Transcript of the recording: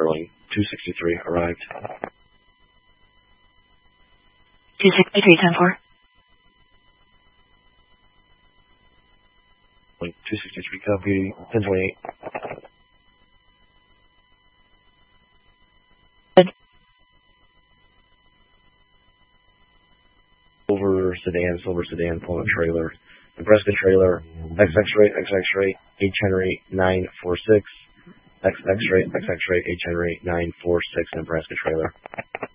Sterling 263 arrived. 263, 10-4. 263 copy, 1028. Silver sedan, pulling a trailer. Nebraska trailer, XX-ray, H. Henry 946, XX-ray, H. Henry 946, Nebraska trailer.